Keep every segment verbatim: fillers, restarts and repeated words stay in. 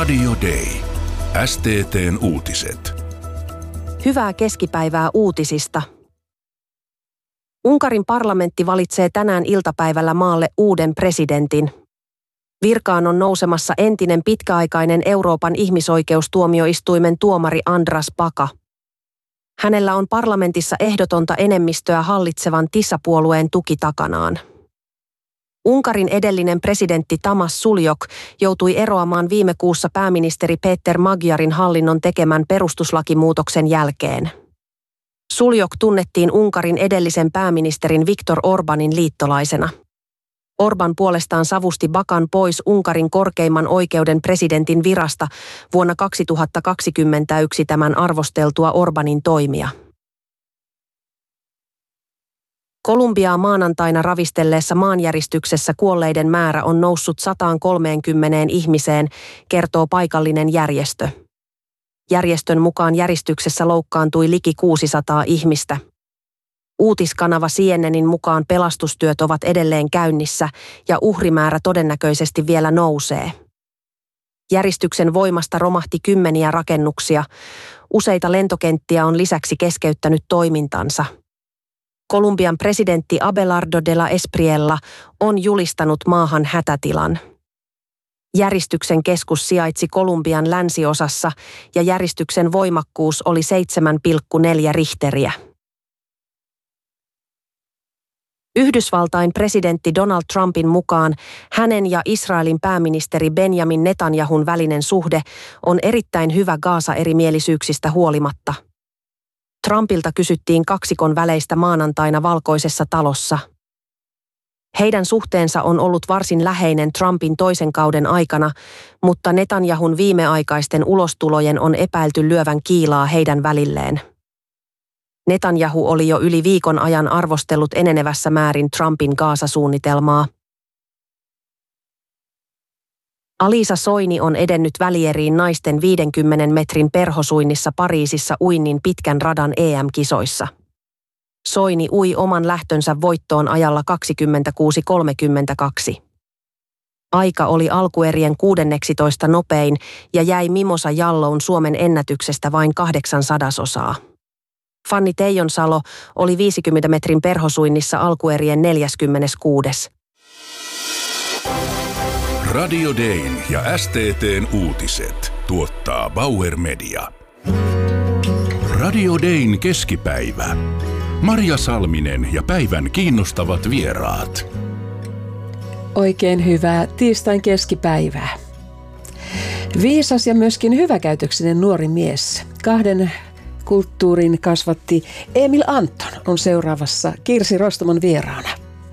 Radio Day. S T T:n uutiset. Hyvää keskipäivää uutisista. Unkarin parlamentti valitsee tänään iltapäivällä maalle uuden presidentin. Virkaan on nousemassa entinen pitkäaikainen Euroopan ihmisoikeustuomioistuimen tuomari Andras Baka. Hänellä on parlamentissa ehdotonta enemmistöä hallitsevan Tissa-puolueen tuki takanaan. Unkarin edellinen presidentti Tamás Suljok joutui eroamaan viime kuussa pääministeri Péter Magyarin hallinnon tekemän perustuslakimuutoksen jälkeen. Suljok tunnettiin Unkarin edellisen pääministerin Viktor Orbanin liittolaisena. Orban puolestaan savusti Bakan pois Unkarin korkeimman oikeuden presidentin virasta vuonna kaksituhattakaksikymmentäyksi tämän arvosteltua Orbanin toimia. Kolumbiaa maanantaina ravistelleessa maanjäristyksessä kuolleiden määrä on noussut sataankolmeenkymmeneen ihmiseen, kertoo paikallinen järjestö. Järjestön mukaan järistyksessä loukkaantui liki kuusisataa ihmistä. Uutiskanava C N N:in mukaan pelastustyöt ovat edelleen käynnissä ja uhrimäärä todennäköisesti vielä nousee. Järistyksen voimasta romahti kymmeniä rakennuksia. Useita lentokenttiä on lisäksi keskeyttänyt toimintansa. Kolumbian presidentti Abelardo de la Espriella on julistanut maahan hätätilan. Järistyksen keskus sijaitsi Kolumbian länsiosassa ja järistyksen voimakkuus oli seitsemän pilkku neljä richteriä. Yhdysvaltain presidentti Donald Trumpin mukaan hänen ja Israelin pääministeri Benjamin Netanyahun välinen suhde on erittäin hyvä Gaza-erimielisyyksistä huolimatta. Trumpilta kysyttiin kaksikon väleistä maanantaina Valkoisessa talossa. Heidän suhteensa on ollut varsin läheinen Trumpin toisen kauden aikana, mutta Netanyahun viimeaikaisten ulostulojen on epäilty lyövän kiilaa heidän välilleen. Netanyahu oli jo yli viikon ajan arvostellut enenevässä määrin Trumpin Gaza-suunnitelmaa. Alisa Soini on edennyt välieriin naisten viidenkymmenen metrin perhosuinnissa Pariisissa uinnin pitkän radan E M-kisoissa. Soini ui oman lähtönsä voittoon ajalla kaksikymmentäkuusi kolmekymmentäkaksi. Aika oli alkuerien kuudenneksitoista nopein ja jäi Mimosa Jalloun Suomen ennätyksestä vain kahdeksan sadasosaa. Fanni Teijonsalo oli viidenkymmenen metrin perhosuinnissa alkuerien neljäskymmeneskuudes. Radio Dayn ja S T T:n uutiset tuottaa Bauer Media. Radio Dayn keskipäivä. Marja Salminen ja päivän kiinnostavat vieraat. Oikein hyvää tiistain keskipäivää. Viisas ja myöskin hyväkäytöksinen nuori mies. Kahden kulttuurin kasvatti Emil Anton on seuraavassa Kirsi Rostomon vieraana.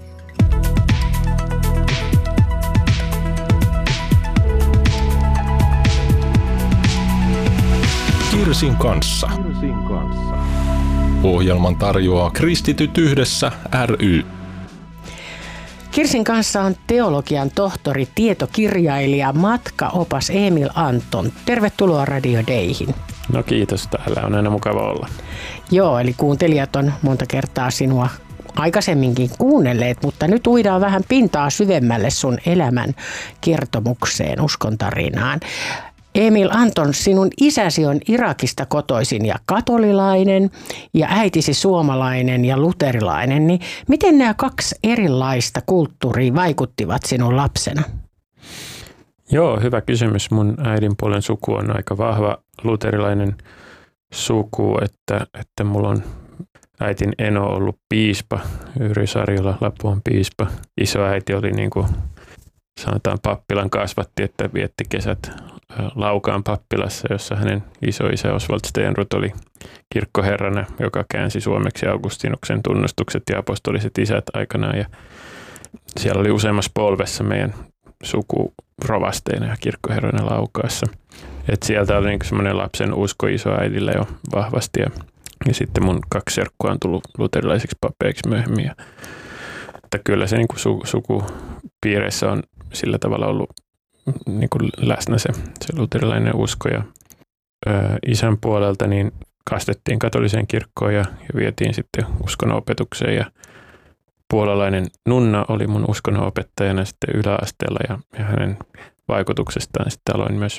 Kirsin kanssa. Ohjelman tarjoaa Kristityt yhdessä ry. Kirsin kanssa on teologian tohtori, tietokirjailija, matkaopas Emil Anton. Tervetuloa Radio Dayhin. No kiitos, täällä on aina mukava olla. Joo, eli kuuntelijat on monta kertaa sinua aikaisemminkin kuunnelleet, mutta nyt uidaan vähän pintaa syvemmälle sun elämän kertomukseen, uskontarinaan. Emil Anton, sinun isäsi on Irakista kotoisin ja katolilainen ja äitisi suomalainen ja luterilainen, niin miten nämä kaksi erilaista kulttuuria vaikuttivat sinun lapsena? Joo, hyvä kysymys. Mun äidin puolen suku on aika vahva luterilainen suku, että, että mulla on äitin eno ollut piispa, Yrjö Sarjola, Lapuan piispa. Isoäiti oli niin kuin sanotaan pappilan kasvatti, että vietti kesät Laukaan pappilassa, jossa hänen isoisä Oswald Stenruth oli kirkkoherrana, joka käänsi suomeksi Augustinuksen tunnustukset ja apostoliset isät aikanaan. Ja siellä oli useammassa polvessa meidän suku rovasteina ja kirkkoherroina Laukaassa. Et sieltä oli niinku semmoinen lapsen usko isoäidillä jo vahvasti. Ja, ja sitten mun kaksi serkkua on tullut luterilaisiksi papeiksi myöhemmin. Ja, että kyllä se niinku su, sukupiireissä on sillä tavalla ollut niin kuin läsnä se, se luterilainen usko. Ja ö, isän puolelta niin kastettiin katoliseen kirkkoon ja, ja vietiin sitten uskonnonopetukseen. Ja puolalainen nunna oli mun uskonnonopettajana sitten yläasteella ja, ja hänen vaikutuksestaan sitten aloin myös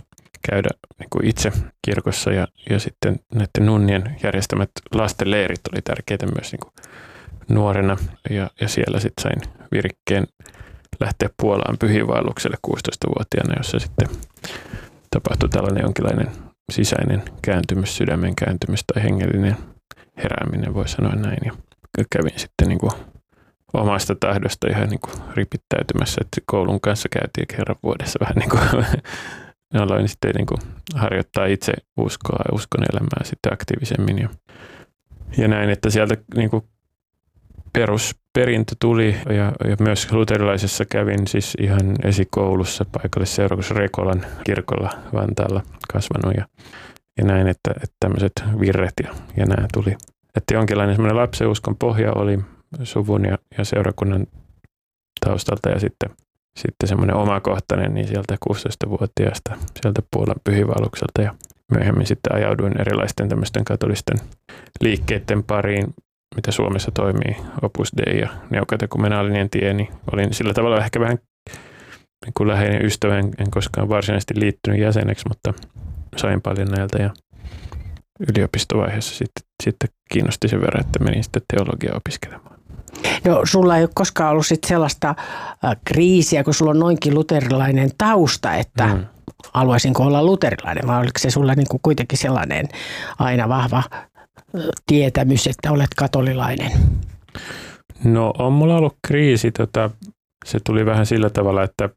käydä niin kuin itse kirkossa ja, ja sitten näiden nunnien järjestämät lastenleirit oli tärkeitä myös niin kuin nuorena ja, ja siellä sitten sain virikkeen lähteä Puolaan pyhiinvaellukselle kuusitoistavuotiaana, jossa sitten tapahtui tällainen jonkinlainen sisäinen kääntymys, sydämen kääntymys tai hengellinen herääminen, voi sanoa näin. Ja kävin sitten niin kuin omasta tahdosta ihan niin kuin ripittäytymässä, että koulun kanssa käytiin kerran vuodessa vähän niin kuin aloin sitten niin kuin harjoittaa itse uskoa ja uskon elämää sitten aktiivisemmin. Ja, ja näin, että sieltä niin kuin perusperintö tuli ja, ja myös luterilaisessa kävin siis ihan esikoulussa paikallisseurakunnassa Rekolan kirkolla Vantaalla kasvanut ja, ja näin, että, että tämmöiset virret ja, ja nämä tuli. Että jonkinlainen semmoinen lapsenuskon pohja oli suvun ja, ja seurakunnan taustalta ja sitten, sitten semmoinen omakohtainen niin sieltä kuusitoistavuotiaasta sieltä Puolan pyhiinvaellukselta ja myöhemmin sitten ajauduin erilaisten tämmöisten katolisten liikkeiden pariin, mitä Suomessa toimii, Opus Dei ja neokatekomenaalinen tie, niin olin sillä tavalla ehkä vähän niin kuin läheinen ystävä, en, en koskaan varsinaisesti liittynyt jäseneksi, mutta sain paljon näiltä ja yliopistovaiheessa sitten, sitten kiinnosti sen verran, että menin sitten teologiaa opiskelemaan. No sulla ei ole koskaan ollut sit sellaista äh, kriisiä, kun sulla on noinkin luterilainen tausta, että mm. haluaisinko olla luterilainen, vai oliko se sulla niin kuin kuitenkin sellainen aina vahva tietämys, että olet katolilainen? No on mulla ollut kriisi. Tota, se tuli vähän sillä tavalla, että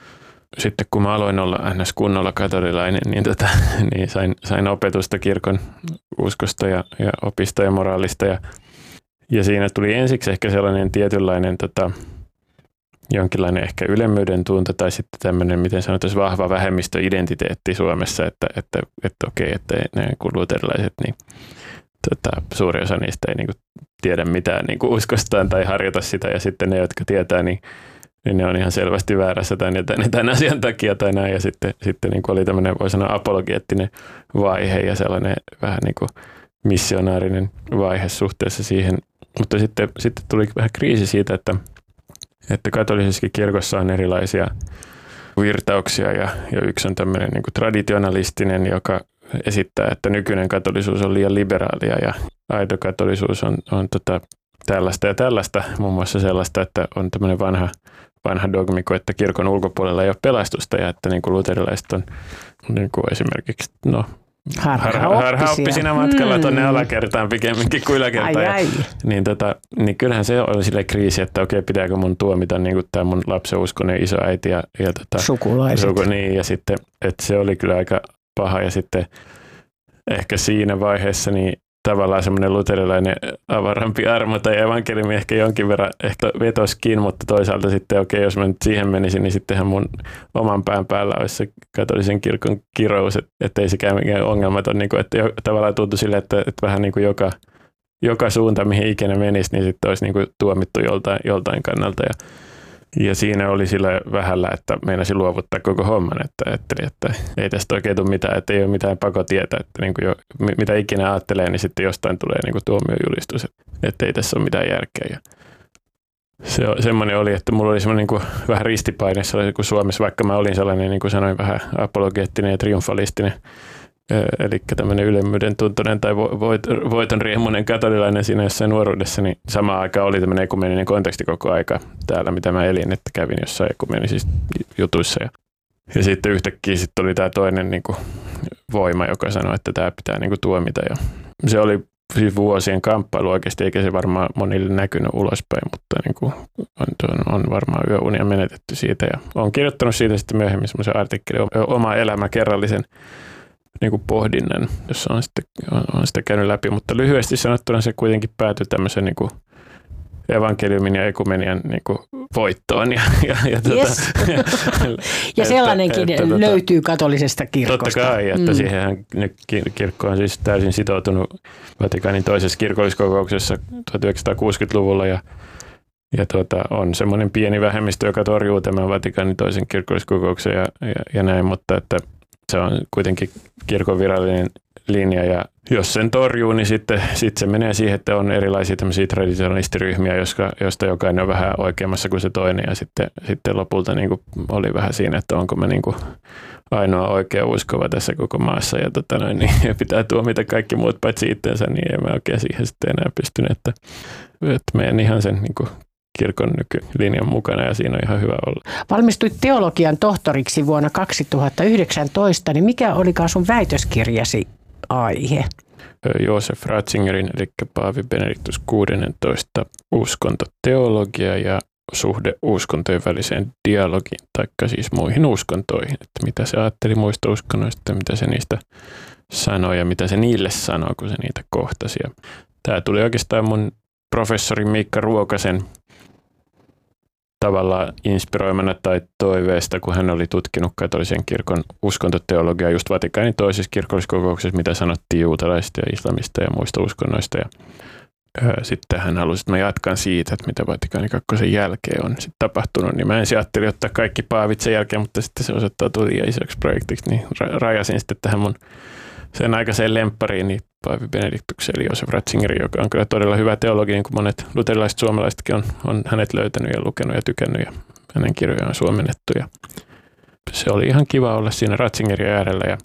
sitten kun mä aloin olla ns. Kunnolla katolilainen, niin, tota, niin sain, sain opetusta kirkon uskosta ja, ja opista ja moraalista. Ja, ja siinä tuli ensiksi ehkä sellainen tietynlainen tota, jonkinlainen ehkä ylemmyyden tunto tai sitten tämmöinen, miten sanotaan, vahva vähemmistöidentiteetti Suomessa, että, että, että okei, että ne luterilaiset, niin tota, suuri osa niistä ei niin kuin tiedä mitään niin kuin uskostaan tai harjoita sitä, ja sitten ne, jotka tietää, niin, niin ne on ihan selvästi väärässä tai ne tämän, tämän asian takia tai näin, ja sitten, sitten niin kuin oli tämmöinen, voi sanoa, apologeettinen vaihe ja sellainen vähän niin kuin missionaarinen vaihe suhteessa siihen, mutta sitten, sitten tuli vähän kriisi siitä, että, että katolisessa kirkossa on erilaisia virtauksia, ja, ja yksi on tämmöinen niin kuin traditionalistinen, joka esittää, että nykyinen katolisuus on liian liberaalia ja aito katolisuus on, on tota, tällaista ja tällaista, muun muassa sellaista, että on tämmöinen vanha, vanha dogmiko, että kirkon ulkopuolella ei ole pelastusta ja että niin kuin luterilaiset on niin kuin esimerkiksi no, harhaoppisina matkalla mm. tuonne alakertaan pikemminkin kuin yläkertaan. Ai, ai. Ja, niin, tota, niin kyllähän se oli sille kriisi, että okei, pitääkö mun tuomita niin kuin tämä mun lapsenuskoinen isoäiti ja, ja tota, sukulaiset. Suku, niin, ja sitten, että se oli kyllä aika paha ja sitten ehkä siinä vaiheessa niin tavallaan semmoinen luterilainen avarampi armo tai evankeliumi ehkä jonkin verran ehkä vetoskin, mutta toisaalta sitten okei, jos mä nyt siihen menisin, niin sittenhän mun oman pään päällä olisi se katolisen kirkon kirous, että ei sekään mikään ongelmaton, niin kuin, että tavallaan tuntui sille, että, että vähän niin kuin joka, joka suunta, mihin ikinä menisi, niin sitten olisi niin kuin tuomittu joltain, joltain kannalta ja Ja siinä oli sillä vähällä, että meinasi luovuttaa koko homman, että ajattelin, että ei tästä oikein tule mitään, että ei ole mitään pakotietä, että niin kuin jo, mitä ikinä ajattelee, niin sitten jostain tulee niin kuin tuomiojulistus, että ei tässä ole mitään järkeä. Ja se semmoinen oli, että mulla oli semmoinen niin kuin vähän ristipaine kuin Suomessa, vaikka mä olin sellainen, niin kuin sanoin, vähän apologeettinen ja triumfalistinen, eli tämmöinen ylemmyyden tuntoinen tai voiton riemuinen katolilainen siinä jossain nuoruudessa, niin samaan aikaan oli tämmöinen ekumeninen konteksti koko aika täällä, mitä mä elin, että kävin jossain ekumenisissa jutuissa. Ja, ja sitten yhtäkkiä sitten oli tämä toinen niin kuin voima, joka sanoi, että tämä pitää niin kuin tuomita. Ja se oli siis vuosien kamppailu oikeasti, eikä se varmaan monille näkynyt ulospäin, mutta niin kuin on, on varmaan yöunia menetetty siitä. Ja olen kirjoittanut siitä sitten myöhemmin semmoisen artikkelin, oma elämä kerrallisen niin kuin pohdinnan, jossa on, sitten, on, on sitä käynyt läpi, mutta lyhyesti sanottuna se kuitenkin päätyi tämmöisen niin kuin evankeliumin ja ekumenian niin kuin voittoon. Ja, ja, ja, yes. tuota, ja sellainenkin että, että, löytyy katolisesta kirkosta. Totta kai, että mm. siihenhän kirkko on siis täysin sitoutunut Vatikaanin toisessa kirkolliskokouksessa tuhatyhdeksänsataakuusikymmentäluvulla ja Ja tuota, on semmoinen pieni vähemmistö, joka torjuu tämän Vatikaanin toisen kirkolliskokouksen ja, ja, ja näin, mutta että se on kuitenkin kirkon virallinen linja ja jos sen torjuu, niin sitten, sitten se menee siihen, että on erilaisia tämmöisiä traditionalistiryhmiä, joska, josta jokainen on vähän oikeammassa kuin se toinen ja sitten, sitten lopulta niin kuin oli vähän siinä, että onko mä niin kuin ainoa oikea uskova tässä koko maassa ja, tota noin, niin, ja pitää tuomita kaikki muut paitsi itsensä, niin en mä oikein siihen sitten enää pystynyt, että, että meidän ihan sen niin kuin kirkon nykylinjan mukana ja siinä on ihan hyvä olla. Valmistuit teologian tohtoriksi vuonna kaksituhattayhdeksäntoista, niin mikä olikaan sun väitöskirjasi aihe? Joosef Ratzingerin, eli Paavi Benediktus kuusitoista uskontoteologia ja suhde uskontojen väliseen dialogiin, taikka siis muihin uskontoihin, että mitä se ajatteli muista uskonnoista, mitä se niistä sanoi ja mitä se niille sanoi, kun se niitä kohtasi. Ja tämä tuli oikeastaan mun professori Miikka Ruokasen tavallaan inspiroimana tai toiveesta, kun hän oli tutkinut katolisen kirkon uskontoteologiaa just Vatikaanin toisessa kirkolliskokouksessa, mitä sanottiin juutalaisista ja islamista ja muista uskonnoista. Ja sitten hän halusi, että mä jatkan siitä, että mitä Vatikaanin kakkosen jälkeen on sitten tapahtunut. Niin mä ensin ajattelin ottaa kaikki paavit sen jälkeen, mutta sitten se osoittautui liian isoksi projektiksi, niin rajasin sitten tähän mun sen aikaiseen lemppariin, niin Paavi Benediktuksen eli Joosef Ratzingerin, joka on kyllä todella hyvä teologi, niin kuin monet luterilaiset suomalaisetkin on, on hänet löytänyt ja lukenut ja tykännyt ja hänen kirjojaan on suomennettu. Ja se oli ihan kiva olla siinä Ratzingerin äärellä ja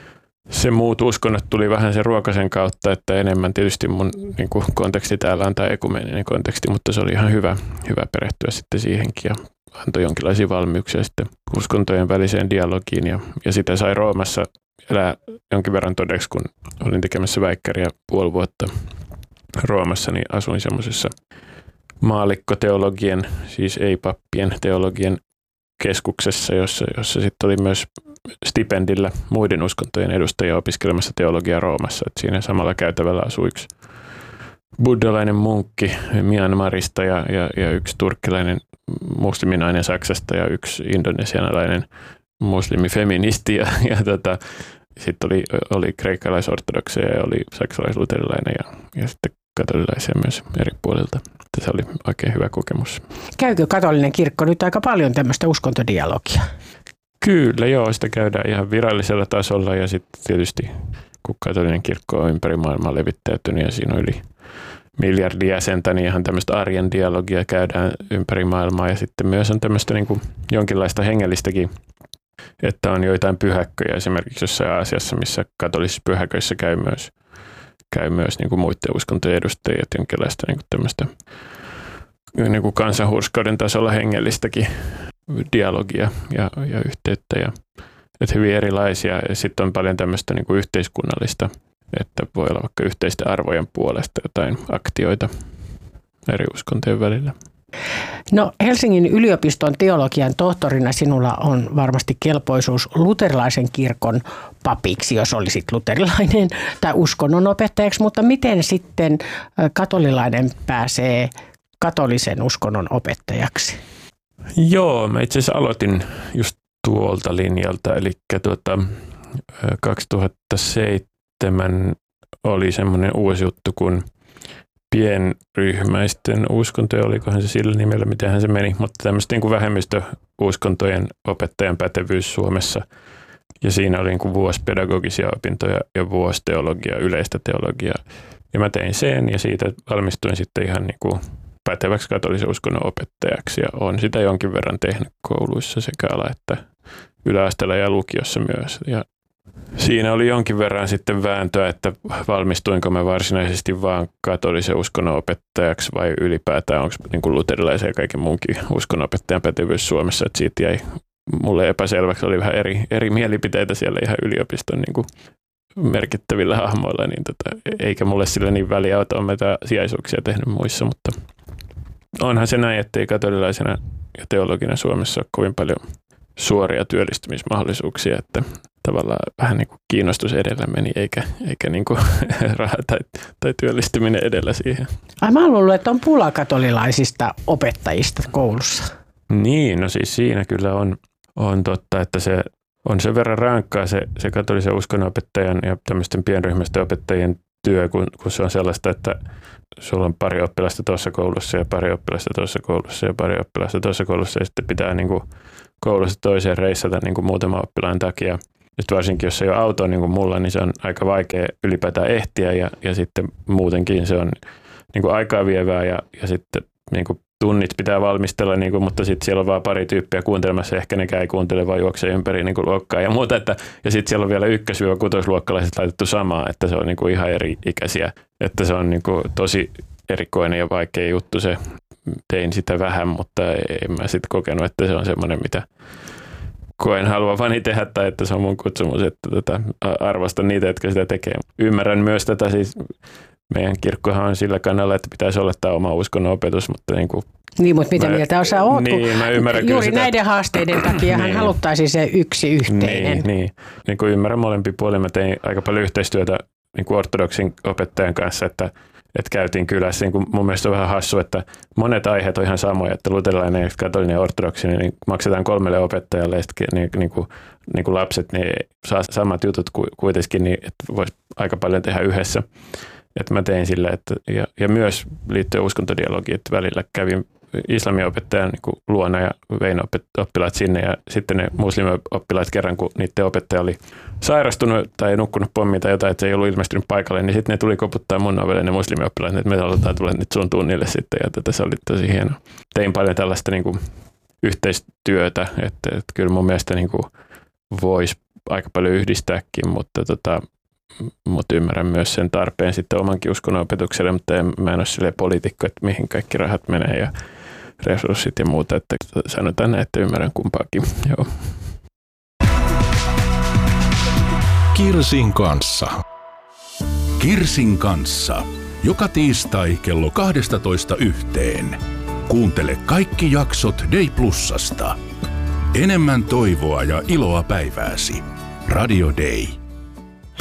se muut uskonnot tuli vähän sen Ruokasen kautta, että enemmän tietysti mun niin kuin konteksti täällä on tämä ekumeeninen konteksti, mutta se oli ihan hyvä, hyvä perehtyä sitten siihenkin ja antoi jonkinlaisia valmiuksia sitten uskontojen väliseen dialogiin ja, ja sitä sai Roomassa elää jonkin verran todeksi, kun olin tekemässä väikkäriä puoli vuotta Roomassa, niin asuin semmoisessa maallikkoteologien, siis ei-pappien teologien keskuksessa, jossa, jossa sitten oli myös stipendillä muiden uskontojen edustajia opiskelemassa teologiaa Roomassa. Et siinä samalla käytävällä asui yksi buddhalainen munkki Myanmarista ja, ja, ja yksi turkkilainen musliminainen Saksasta ja yksi indonesialainen muslimifeministi ja, ja tota, sitten oli, oli kreikkalaisortodokseja ja oli saksalais-luterilainen ja, ja sitten katolilaisia myös eri puolilta. Se oli oikein hyvä kokemus. Käykö katolinen kirkko nyt aika paljon tämmöistä uskontodialogia? Kyllä, joo, sitä käydään ihan virallisella tasolla ja sitten tietysti kun katolinen kirkko on ympäri maailmaa levittäytynyt ja siinä on yli miljardi jäsentä, niin ihan tämmöistä arjen dialogia käydään ympäri maailmaa ja sitten myös on tämmöistä niin kuin jonkinlaista hengellistäkin, että on joitain pyhäkköjä esimerkiksi jossain Aasiassa, missä katolisissa pyhäköissä käy myös, käy myös niin kuin muiden uskontojen edustajia, että jonkinlaista niin kuin tämmöistä niin kuin kansanhurskauden tasolla hengellistäkin dialogia ja, ja yhteyttä ja että hyvin erilaisia ja sitten on paljon tämmöistä niin kuin yhteiskunnallista, että voi olla vaikka yhteisten arvojen puolesta jotain aktioita eri uskontojen välillä. No Helsingin yliopiston teologian tohtorina sinulla on varmasti kelpoisuus luterilaisen kirkon papiksi, jos olisit luterilainen tai uskonnon opettajaksi, mutta miten sitten katolilainen pääsee katolisen uskonnon opettajaksi? Joo, mä itse asiassa aloitin just tuolta linjalta, eli tuota, kaksituhattaseitsemän oli semmoinen uusi juttu, kun pienryhmäisten uskontoja, olikohan se sillä nimellä, mitenhän se meni, mutta tämmöistä niin kuin vähemmistöuskontojen opettajan pätevyys Suomessa. Ja siinä oli niin kuin vuosi pedagogisia opintoja ja vuosi teologiaa, yleistä teologiaa. Ja mä tein sen ja siitä valmistuin sitten ihan niin kuin päteväksi katolisen uskonnon opettajaksi ja olen sitä jonkin verran tehnyt kouluissa sekä ala- että yläasteella ja lukiossa myös. Ja siinä oli jonkin verran sitten vääntöä, että valmistuinko mä varsinaisesti vaan katolisen uskonnon opettajaksi vai ylipäätään onko niin kuin luterilaisen ja kaiken muunkin uskonnon opettajan pätevyys Suomessa. Että siitä jäi mulle epäselväksi, oli vähän eri, eri mielipiteitä siellä ihan yliopiston niin kuin merkittävillä hahmoilla, niin tota, eikä mulle sillä niin väliä, että olen sijaisuuksia tehnyt muissa, mutta onhan se näin, ettei katolilaisena ja teologina Suomessa ole kovin paljon suoria työllistymismahdollisuuksia, että tavallaan vähän niin kuin kiinnostus edellä meni, eikä, eikä niin kuin raha tai, tai työllistyminen edellä siihen. Ai mä luulen, että on pula katolilaisista opettajista koulussa. Niin, no siis siinä kyllä on, on totta, että se on sen verran rankkaa se, se katolisen uskonnonopettajan ja tämmöisten pienryhmäisten opettajien työ, kun, kun se on sellaista, että sulla on pari oppilasta tuossa koulussa ja pari oppilasta tuossa koulussa ja pari oppilasta tuossa koulussa ja sitten pitää niin kuin koulusta toiseen reissata niin kuin muutama oppilaan takia. Sitten varsinkin, jos ei ole autoa niin kuin mulla, niin se on aika vaikea ylipäätään ehtiä ja, ja sitten muutenkin se on niin kuin aikaa vievää ja, ja sitten niin kuin tunnit pitää valmistella, niin kuin, mutta sitten siellä on vaan pari tyyppiä kuuntelemassa, ehkä nekään ei kuuntele, vaan juoksee ympäri niin kuin luokkaa ja muuta. Että, ja sitten siellä on vielä ykkös-kutosluokkalaiset laitettu samaa, että se on niin kuin ihan eri ikäisiä. Että se on niin kuin tosi erikoinen ja vaikea juttu se. Tein sitä vähän, mutta en mä sitten kokenut, että se on semmoinen, mitä koen haluavani tehdä tai että se on mun kutsumus, että tota, arvostan niitä, jotka sitä tekee. Ymmärrän myös tätä siis. Meidän kirkkohan on sillä kannalla, että pitäisi olla tämä oma uskonnon opetus, mutta niin kuin Niin, mutta mitä mä, mieltä sä oot? Niin, mä ymmärrän juuri sitä, näiden haasteiden takia hän niin. haluttaisi se yksi yhteinen. Niin, niin. niin kuin ymmärrän molempi puolin. Mä tein aika paljon yhteistyötä niin kuin ortodoksin opettajan kanssa, että, että käytiin kylässä. Niin kuin mun mielestä on vähän hassu, että monet aiheet on ihan samoja, että luterilainen ja katolinen ja ortodoksi, niin maksetaan kolmelle opettajalle ja sitten niin, niin kuin, niin kuin lapset niin saa samat jutut kuitenkin, niin että voisi aika paljon tehdä yhdessä. Että mä tein sillä, että, ja, ja myös liittyen uskontodialogiin, että välillä kävin islamiopettajan niin luona ja vein oppilaat sinne ja sitten ne muslimioppilaat kerran, kun niiden opettaja oli sairastunut tai nukkunut pommiin tai jotain, että se ei ollut ilmestynyt paikalle, niin sitten ne tuli koputtaa mun ovelle ne muslimioppilaat, että me halutaan tulla nyt sun tunnille sitten ja tätä se oli tosi hienoa. Tein paljon tällaista niin kuin yhteistyötä, että, että kyllä mun mielestä niin kuin voisi aika paljon yhdistääkin, mutta tota, mutta ymmärrän myös sen tarpeen sitten omankin uskonnon opetukselle, mutta en, mä en ole silleen poliitikko, että mihin kaikki rahat menee ja resurssit ja muuta, että sanotaan näin, että ymmärrän kumpaakin. Joo. Kirsin kanssa. Kirsin kanssa. Joka tiistai kello kaksitoista yhteen. Kuuntele kaikki jaksot Day Plusasta. Enemmän toivoa ja iloa päivääsi. Radio Day.